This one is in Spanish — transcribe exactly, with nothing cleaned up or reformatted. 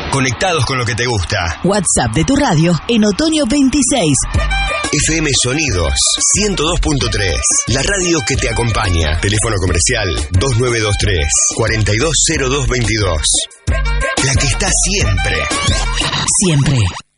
Conectados con lo que te gusta. WhatsApp de tu radio en Otoño veintiséis. F M Sonidos ciento dos punto tres. La radio que te acompaña. Teléfono comercial dos nueve dos tres, cuatro dos cero dos dos dos. La que está siempre. Siempre.